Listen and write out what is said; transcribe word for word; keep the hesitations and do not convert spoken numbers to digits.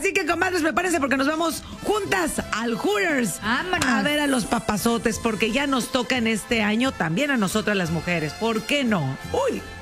Así que, comadres, prepárense porque nos vamos juntas al Hooters. Vámonos. A ver a los papazotes, porque ya nos toca en este año también a nosotras las mujeres. ¿Por qué no? Uy.